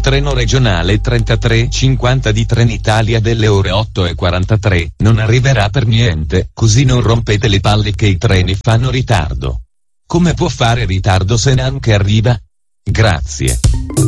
treno regionale 3350 di Trenitalia delle ore 8:43 non arriverà per niente, così non rompete le palle che i treni fanno ritardo. Come può fare ritardo se neanche arriva? Grazie.